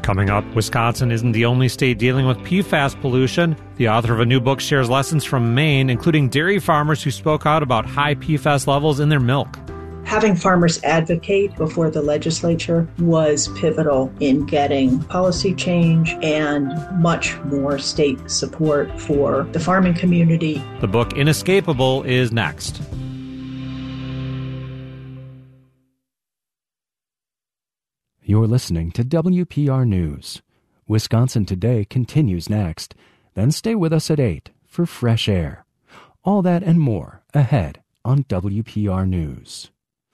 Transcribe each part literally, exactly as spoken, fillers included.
Coming up, Wisconsin isn't the only state dealing with P FAS pollution. The author of a new book shares lessons from Maine, including dairy farmers who spoke out about high P FAS levels in their milk. Having farmers advocate before the legislature was pivotal in getting policy change and much more state support for the farming community. The book Inescapable is next. You're listening to W P R News. Wisconsin Today continues next. Then stay with us at eight for Fresh Air. All that and more ahead on W P R News.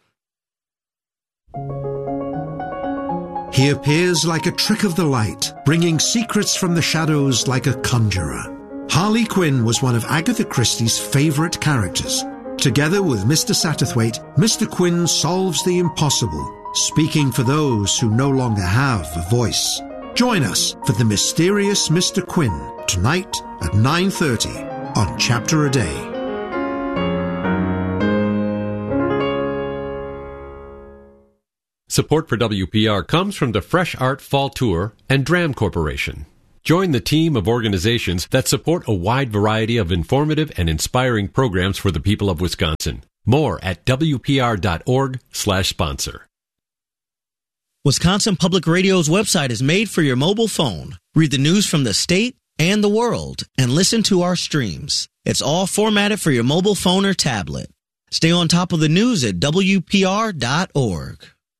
He appears like a trick of the light, bringing secrets from the shadows like a conjurer. Harley Quinn was one of Agatha Christie's favorite characters. Together with Mister Satterthwaite, Mister Quinn solves the impossible, speaking for those who no longer have a voice. Join us for The Mysterious Mister Quinn, tonight at nine thirty on Chapter a Day. Support for W P R comes from the Fresh Art Fall Tour and Dram Corporation. Join the team of organizations that support a wide variety of informative and inspiring programs for the people of Wisconsin. More at W P R dot org slash sponsor. Wisconsin Public Radio's website is made for your mobile phone. Read the news from the state and the world and listen to our streams. It's all formatted for your mobile phone or tablet. Stay on top of the news at W P R dot org.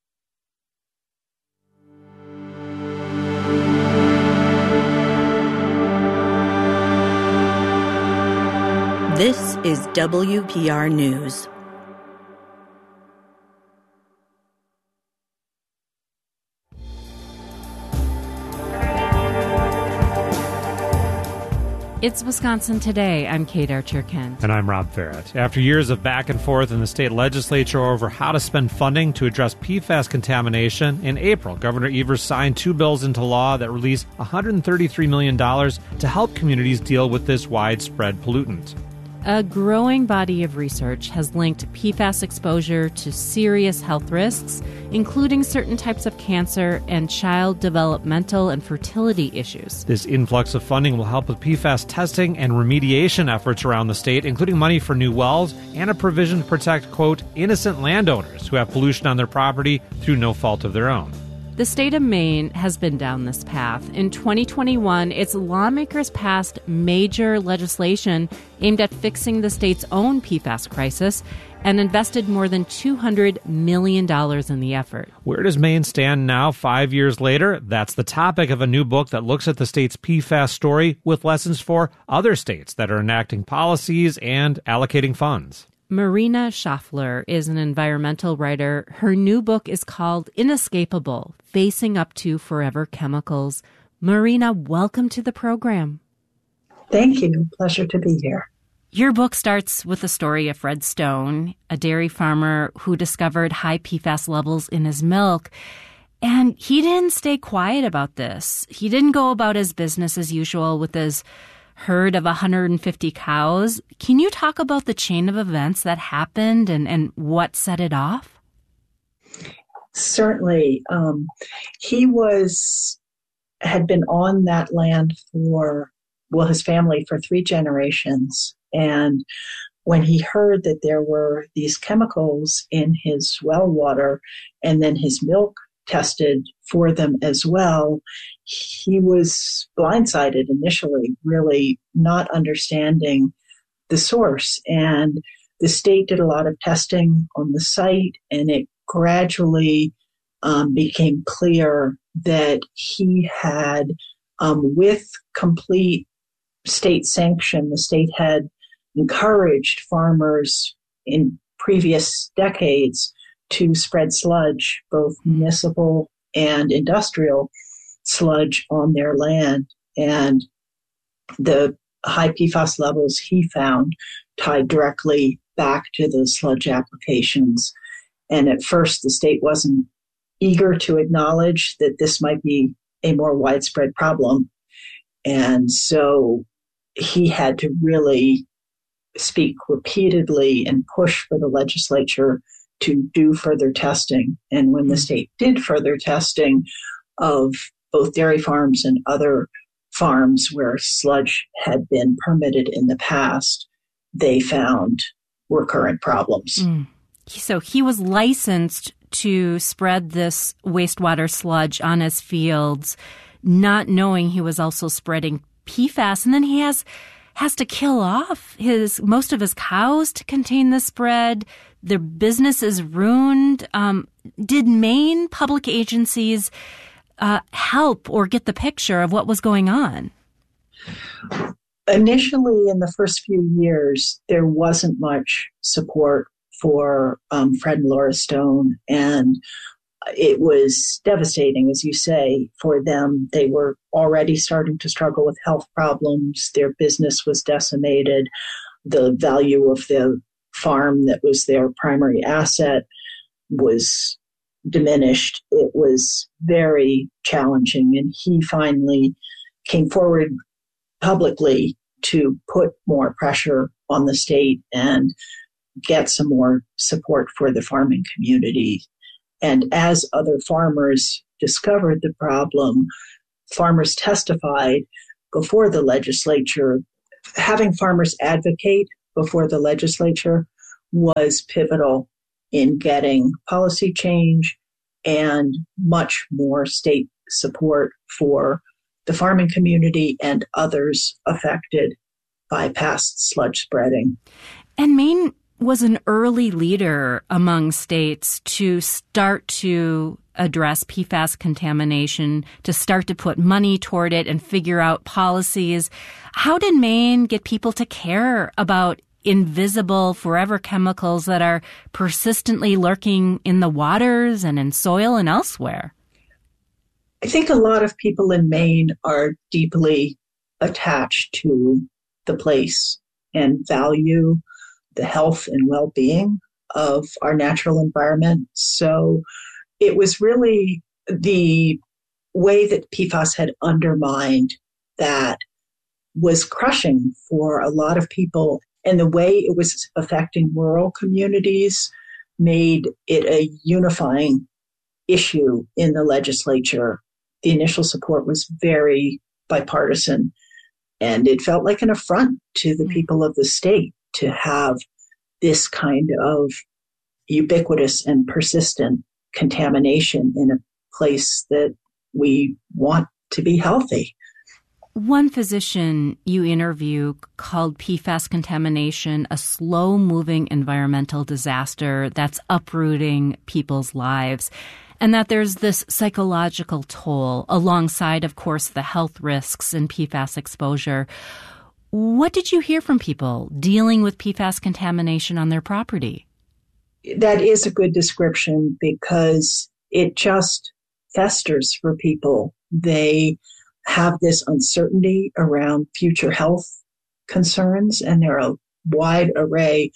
This is W P R News. It's Wisconsin Today. I'm Kate Archer-Kent. And I'm Rob Farrett. After years of back and forth in the state legislature over how to spend funding to address P FAS contamination, in April, Governor Evers signed two bills into law that release one hundred thirty-three million dollars to help communities deal with this widespread pollutant. A growing body of research has linked P FAS exposure to serious health risks, including certain types of cancer and child developmental and fertility issues. This influx of funding will help with P FAS testing and remediation efforts around the state, including money for new wells and a provision to protect, quote, innocent landowners who have pollution on their property through no fault of their own. The state of Maine has been down this path. In twenty twenty-one, its lawmakers passed major legislation aimed at fixing the state's own P FAS crisis and invested more than two hundred million dollars in the effort. Where does Maine stand now, five years later? That's the topic of a new book that looks at the state's P FAS story with lessons for other states that are enacting policies and allocating funds. Marina Schaffler is an environmental writer. Her new book is called Inescapable, Facing Up to Forever Chemicals. Marina, welcome to the program. Thank you. Pleasure to be here. Your book starts with the story of Fred Stone, a dairy farmer who discovered high P FAS levels in his milk. And he didn't stay quiet about this. He didn't go about his business as usual with his herd of one hundred fifty cows. Can you talk about the chain of events that happened and, and what set it off? Certainly. Um, he was, had been on that land for, well, his family for three generations. And when he heard that there were these chemicals in his well water and then his milk tested for them as well, he was blindsided initially, really not understanding the source. And the state did a lot of testing on the site, and it gradually um, became clear that he had, um, with complete state sanction, the state had encouraged farmers in previous decades to spread sludge, both municipal and industrial sludge, on their land. And the high P FAS levels he found tied directly back to those sludge applications. And at first, the state wasn't eager to acknowledge that this might be a more widespread problem. And so he had to really speak repeatedly and push for the legislature to do further testing. And when the state did further testing of both dairy farms and other farms where sludge had been permitted in the past, they found recurrent problems. Mm. So he was licensed to spread this wastewater sludge on his fields, not knowing he was also spreading P FAS. And then he has has to kill off his most of his cows to contain the spread. Their business is ruined. Um, did Maine public agencies uh, help or get the picture of what was going on? Initially, in the first few years, there wasn't much support for um, Fred and Laura Stone, and it was devastating, as you say, for them. They were already starting to struggle with health problems. Their business was decimated. The value of the farm that was their primary asset was diminished. It was very challenging, and he finally came forward publicly to put more pressure on the state and get some more support for the farming community. And as other farmers discovered the problem, farmers testified before the legislature. Having farmers advocate before the legislature was pivotal in getting policy change and much more state support for the farming community and others affected by past sludge spreading. And Maine was an early leader among states to start to address P FAS contamination, to start to put money toward it and figure out policies. How did Maine get people to care about invisible, forever chemicals that are persistently lurking in the waters and in soil and elsewhere? I think a lot of people in Maine are deeply attached to the place and value the health and well-being of our natural environment. So it was really the way that P FAS had undermined that was crushing for a lot of people, and the way it was affecting rural communities made it a unifying issue in the legislature. The initial support was very bipartisan, and it felt like an affront to the people of the state to have this kind of ubiquitous and persistent contamination in a place that we want to be healthy. One physician you interview called P FAS contamination a slow-moving environmental disaster that's uprooting people's lives, and that there's this psychological toll alongside, of course, the health risks in P FAS exposure. What did you hear from people dealing with P FAS contamination on their property? That is a good description because it just festers for people. They have this uncertainty around future health concerns, and there are a wide array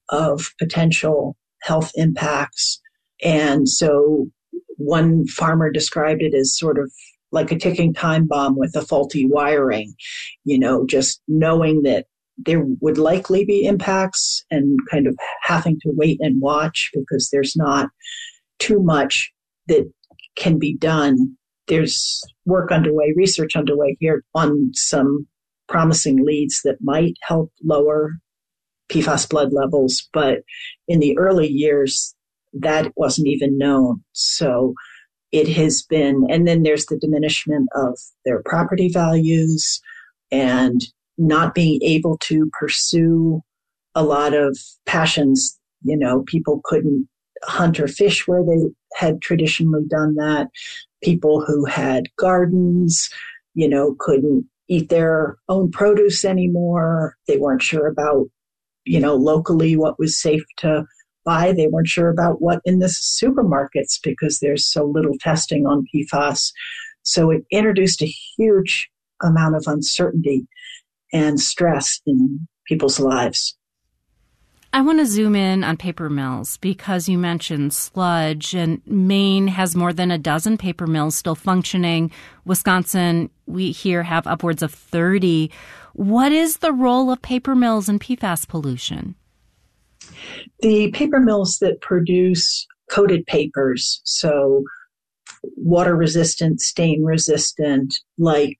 of potential health impacts. And so one farmer described it as sort of like a ticking time bomb with a faulty wiring, you know, just knowing that there would likely be impacts and kind of having to wait and watch because there's not too much that can be done. There's work underway, research underway here on some promising leads that might help lower P FAS blood levels, but in the early years, that wasn't even known. So it has been, and then there's the diminishment of their property values and not being able to pursue a lot of passions. You know, people couldn't hunt or fish where they had traditionally done that. People who had gardens, you know, couldn't eat their own produce anymore. They weren't sure about, you know, locally what was safe to buy. They weren't sure about what in the supermarkets because there's so little testing on P FAS. So it introduced a huge amount of uncertainty and stress in people's lives. I want to zoom in on paper mills because you mentioned sludge, and Maine has more than a dozen paper mills still functioning. Wisconsin, we here have upwards of thirty. What is the role of paper mills in P FAS pollution? The paper mills that produce coated papers, so water resistant, stain resistant, like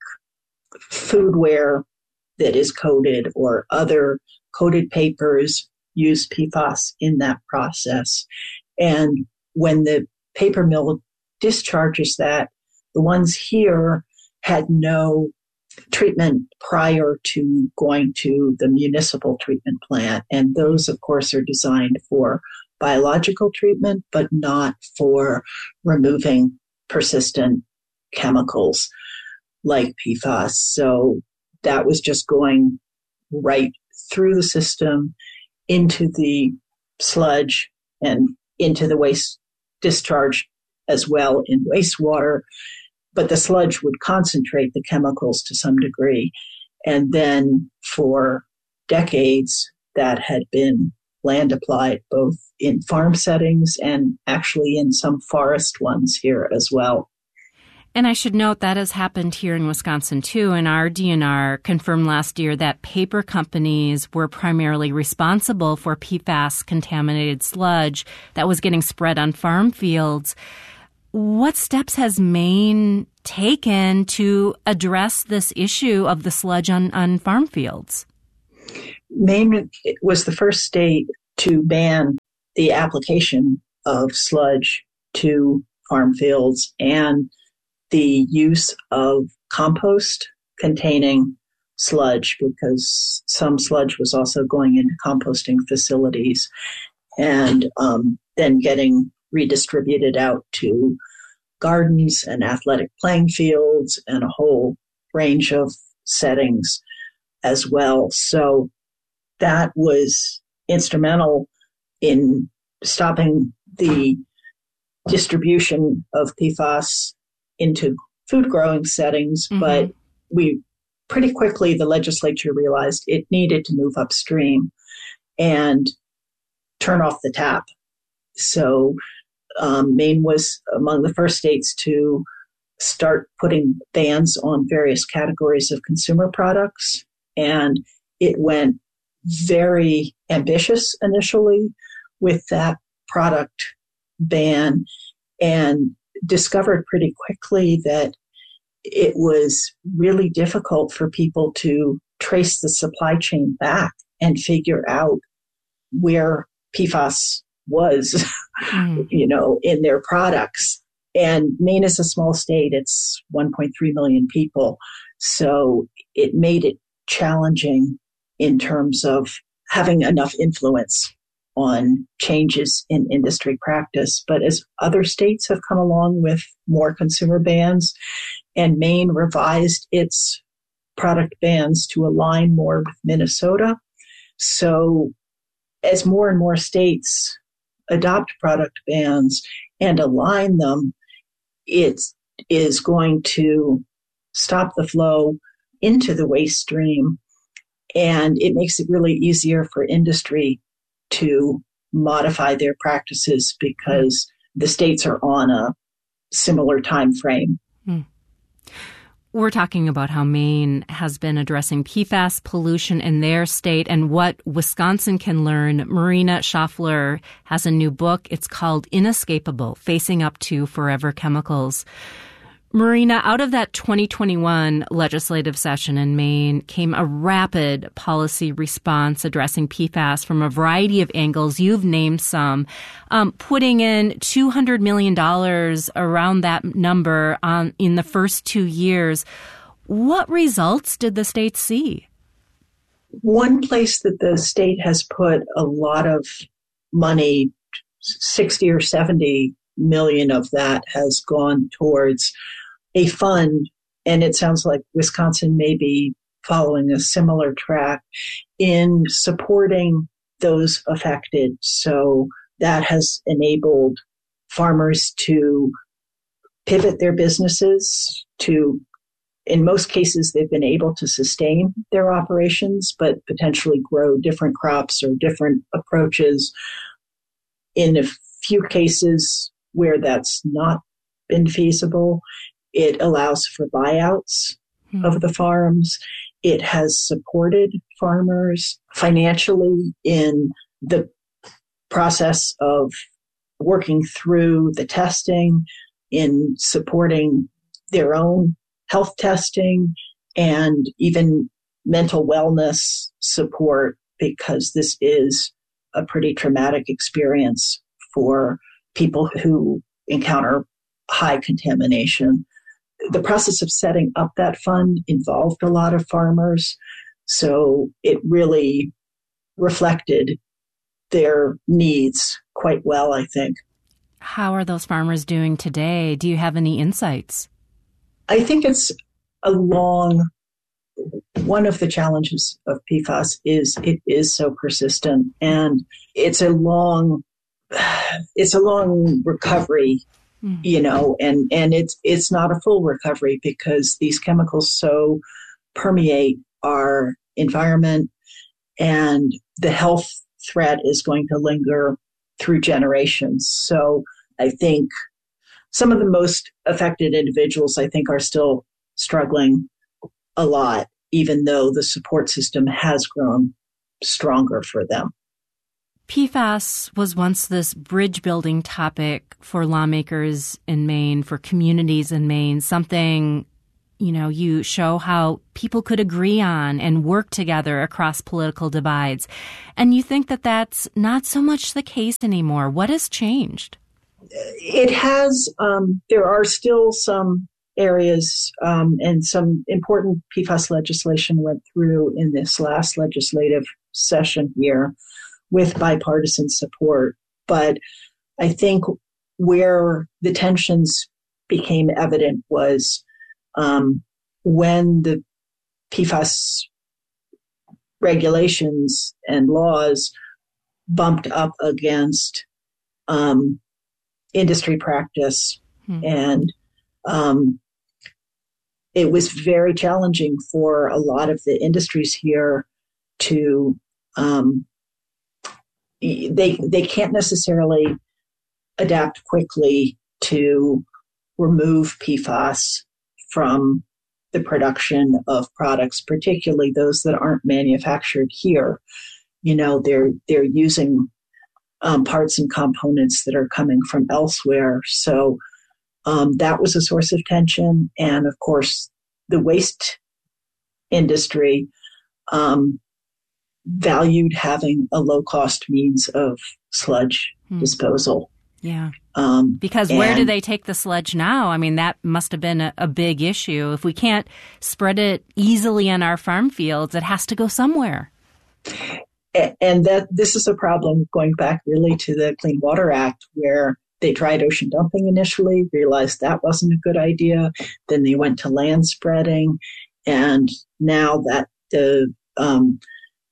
foodware that is coated or other coated papers use P FAS in that process. And when the paper mill discharges that, the ones here had no treatment prior to going to the municipal treatment plant. And those, of course, are designed for biological treatment, but not for removing persistent chemicals like P FAS. So that was just going right through the system into the sludge and into the waste discharge as well in wastewater. But the sludge would concentrate the chemicals to some degree. And then for decades, that had been land applied both in farm settings and actually in some forest ones here as well. And I should note that has happened here in Wisconsin, too. And our D N R confirmed last year that paper companies were primarily responsible for P FAS-contaminated sludge that was getting spread on farm fields. What steps has Maine taken to address this issue of the sludge on, on farm fields? Maine was the first state to ban the application of sludge to farm fields and the use of compost containing sludge, because some sludge was also going into composting facilities and um, then getting redistributed out to gardens and athletic playing fields and a whole range of settings as well. So that was instrumental in stopping the distribution of P FAS into food growing settings, mm-hmm. but we pretty quickly, the legislature realized it needed to move upstream and turn off the tap. So um, Maine was among the first states to start putting bans on various categories of consumer products. And it went very ambitious initially with that product ban, and discovered pretty quickly that it was really difficult for people to trace the supply chain back and figure out where P FAS was, mm. you know, in their products. And Maine is a small state. It's one point three million people. So it made it challenging in terms of having enough influence on changes in industry practice. But as other states have come along with more consumer bans, and Maine revised its product bans to align more with Minnesota. So as more and more states adopt product bans and align them, it is going to stop the flow into the waste stream. And it makes it really easier for industry to modify their practices because the states are on a similar time frame. Hmm. We're talking about how Maine has been addressing P FAS pollution in their state and what Wisconsin can learn. Marina Schaffler has a new book. It's called Inescapable: Facing Up to Forever Chemicals. Marina, out of that twenty twenty-one legislative session in Maine came a rapid policy response addressing P FAS from a variety of angles. You've named some, um, putting in two hundred million dollars around that number on, in the first two years. What results did the state see? One place that the state has put a lot of money, sixty or seventy million of that has gone towards a fund, and it sounds like Wisconsin may be following a similar track in supporting those affected. So that has enabled farmers to pivot their businesses to, in most cases, they've been able to sustain their operations, but potentially grow different crops or different approaches. In a few cases where that's not been feasible, it allows for buyouts hmm. of the farms. It has supported farmers financially in the process of working through the testing, in supporting their own health testing and even mental wellness support, because this is a pretty traumatic experience for people who encounter high contamination. The process of setting up that fund involved a lot of farmers, so it really reflected their needs quite well, I think. How are those farmers doing today? Do you have any insights? I think it's a long, one of the challenges of P FAS is it is so persistent, and it's a long, it's a long recovery, mm. you know, and, and it's, it's not a full recovery because these chemicals so permeate our environment, and the health threat is going to linger through generations. So I think some of the most affected individuals, I think, are still struggling a lot, even though the support system has grown stronger for them. P FAS was once this bridge-building topic for lawmakers in Maine, for communities in Maine, something, you know, you show how people could agree on and work together across political divides. And you think that that's not so much the case anymore. What has changed? It has. Um, there are still some areas, um, and some important P FAS legislation went through in this last legislative session here with bipartisan support. But I think where the tensions became evident was um, when the P FAS regulations and laws bumped up against um, industry practice. Hmm. And um, it was very challenging for a lot of the industries here to, um, they they can't necessarily adapt quickly to remove P FAS from the production of products, particularly those that aren't manufactured here. You know, they're they're using um, parts and components that are coming from elsewhere. So um, that was a source of tension. And of course, the waste industry um, valued having a low-cost means of sludge hmm. disposal. Yeah. Um, because where do they take the sludge now? I mean, that must have been a, a big issue. If we can't spread it easily on our farm fields, it has to go somewhere. And that this is a problem going back really to the Clean Water Act, where they tried ocean dumping initially, realized that wasn't a good idea. Then they went to land spreading. And now that the um,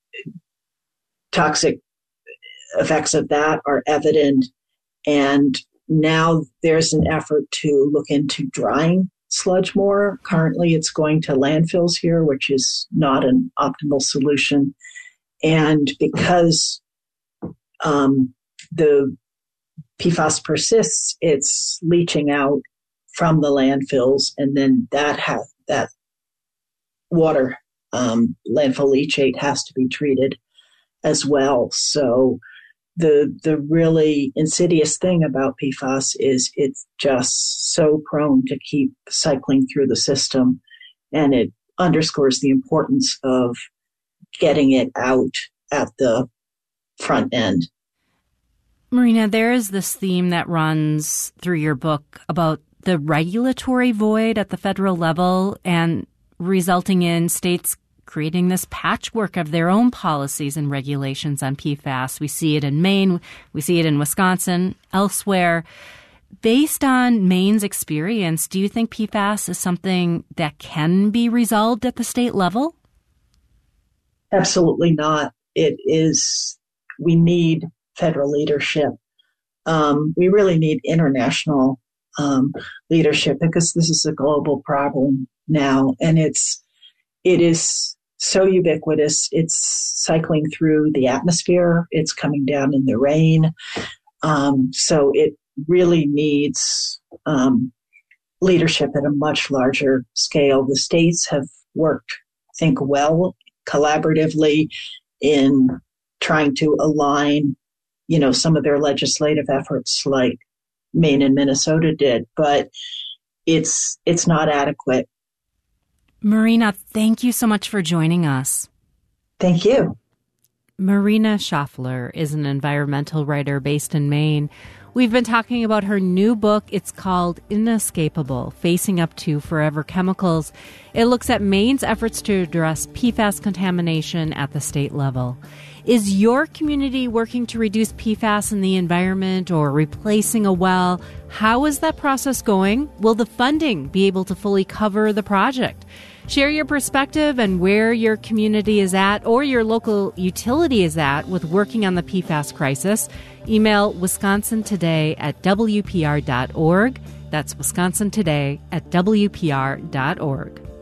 toxic effects of that are evident, and now there's an effort to look into drying sludge more. Currently, it's going to landfills here, which is not an optimal solution. And because um, the P FAS persists, it's leaching out from the landfills, and then that ha- that water, um, landfill leachate, has to be treated as well. So the the really insidious thing about P FAS is it's just so prone to keep cycling through the system, and it underscores the importance of getting it out at the front end. Marina, there is this theme that runs through your book about the regulatory void at the federal level and resulting in states creating this patchwork of their own policies and regulations on P FAS. We see it in Maine, we see it in Wisconsin, elsewhere. Based on Maine's experience, do you think P FAS is something that can be resolved at the state level? Absolutely not. It is, we need federal leadership. Um, we really need international um, leadership, because this is a global problem now, and it's it is so ubiquitous. It's cycling through the atmosphere. It's coming down in the rain. Um, so it really needs um, leadership at a much larger scale. The states have worked, I think, well collaboratively in trying to align, you know, some of their legislative efforts, like Maine and Minnesota did, but it's it's not adequate. Marina, thank you so much for joining us. Thank you. Marina Schaffler is an environmental writer based in Maine. We've been talking about her new book. It's called Inescapable, Facing Up to Forever Chemicals. It looks at Maine's efforts to address P FAS contamination at the state level. Is your community working to reduce P FAS in the environment or replacing a well? How is that process going? Will the funding be able to fully cover the project? Share your perspective and where your community is at or your local utility is at with working on the P FAS crisis. Email Wisconsin Today at W P R dot org. That's Wisconsin Today at W P R dot org.